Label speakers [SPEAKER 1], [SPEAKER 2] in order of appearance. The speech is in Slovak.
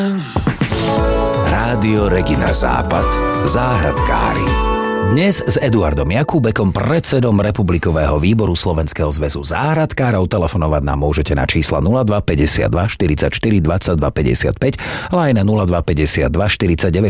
[SPEAKER 1] Rádio Regina Západ. Záhradkári. Dnes s Eduardom Jakúbekom, predsedom Republikového výboru Slovenského zväzu záhradkárov. Telefonovať nám môžete na čísla 02 52 44 22 55, ale aj na 02 52 49